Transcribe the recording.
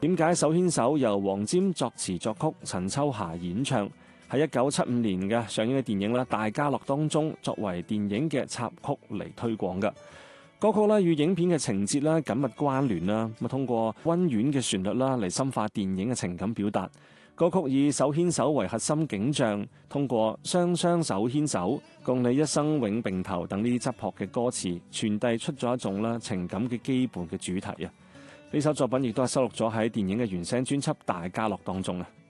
點解手牽手由黃霑作詞作曲，陳秋霞演唱，喺1975年嘅上映嘅電影《大家樂》當中作為電影嘅插曲嚟推廣嘅。歌曲咧與影片嘅情節咧緊密關聯啦，咁通過溫婉嘅旋律啦嚟深化電影嘅情感表達。歌曲以手牽手為核心景象，通過雙雙手牽手，共你一生永並頭等呢啲質樸嘅歌詞，傳遞出咗一種情感嘅基本嘅主題啊！呢首作品亦都係收錄咗喺電影嘅原聲專輯《大家樂》當中啊。